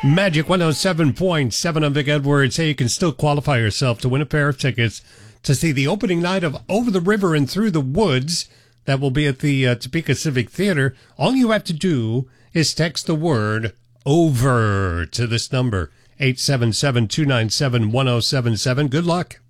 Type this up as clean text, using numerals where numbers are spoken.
Magic 107.7. I'm Vic Edwards. Hey, you can still qualify yourself to win a pair of tickets to see the opening night of Over the River and Through the Woods. That will be at the Topeka Civic Theater. All you have to do is text the word OVER to this number, 877-297-1077. Good luck.